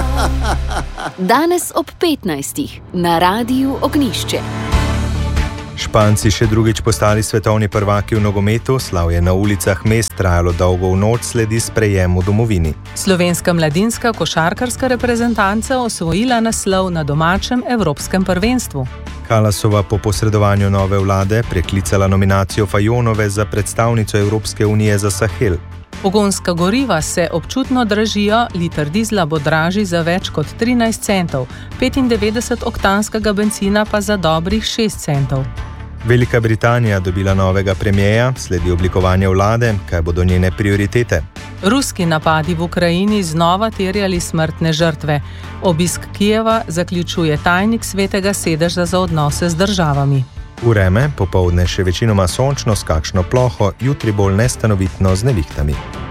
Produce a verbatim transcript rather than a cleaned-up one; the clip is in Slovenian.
Danes ob petnajstih na Radiu Ognjišče. Španci še drugič postali svetovni prvaki v nogometu, slavje na ulicah mest trajalo dolgo v noč, sledi sprejem v domovini. Slovenska mladinska košarkarska reprezentanca osvojila naslov na domačem evropskem prvenstvu. Kalasova po posredovanju nove vlade preklicala nominacijo Fajonove za predstavnico Evropske unije za Sahel. Pogonska goriva se občutno dražijo, liter dizla bo dražji za več kot trinajst centov, petindevetdeset oktanskega bencina pa za dobrih šest centov. Velika Britanija dobila novega premierja, sledi oblikovanje vlade, kaj bodo njene prioritete. Ruski napadi v Ukrajini znova terjali smrtne žrtve. Obisk Kijeva zaključuje tajnik Svetega sedeža za odnose z državami. Vreme, popoldne še večinoma sončno s kakšno ploho, jutri bolj nestanovitno z nevihtami.